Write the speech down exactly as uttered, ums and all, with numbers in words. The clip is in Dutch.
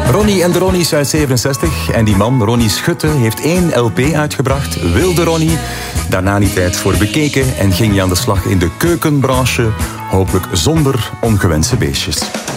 Ronnie en de Ronnies uit zevenenzestig. En die man, Ronnie Schutte, heeft één L P uitgebracht. Wilde Ronnie. Daarna niet tijd voor bekeken en ging hij aan de slag in de keukenbranche. Hopelijk zonder ongewenste beestjes.